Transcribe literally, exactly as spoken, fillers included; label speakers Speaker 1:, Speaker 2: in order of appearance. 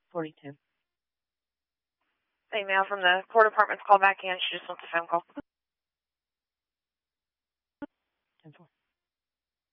Speaker 1: forty-two.
Speaker 2: Female from the court apartment's called back in. She just wants a phone call.
Speaker 1: ten four.